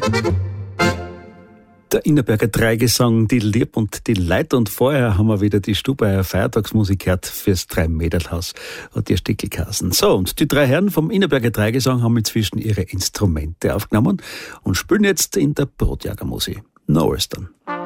Der Innerberger Dreigesang, die Lieb und die Leid. Und vorher haben wir wieder die Stubaier Feiertagsmusik gehört fürs Drei-Mädel-Haus und die Stickelkassen. So, und die drei Herren vom Innerberger Dreigesang haben inzwischen ihre Instrumente aufgenommen und spielen jetzt in der Brotjagermusik. No Western.